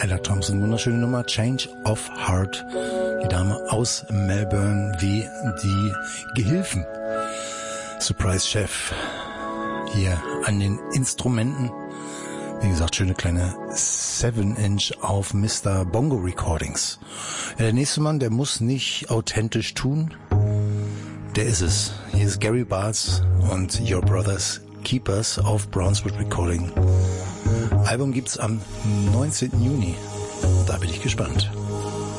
Ella Thompson, wunderschöne Nummer, Change of Heart. Die Dame aus Melbourne wie die Gehilfen. Surprise Chef hier an den Instrumenten. Wie gesagt, schöne kleine 7-Inch auf Mr. Bongo Recordings. Ja, der nächste Mann, der muss nicht authentisch tun. Der ist es. Hier ist Gary Bartz und Your Brothers Keepers auf Brownswood Recording. Album gibt's am 19. Juni. Da bin ich gespannt.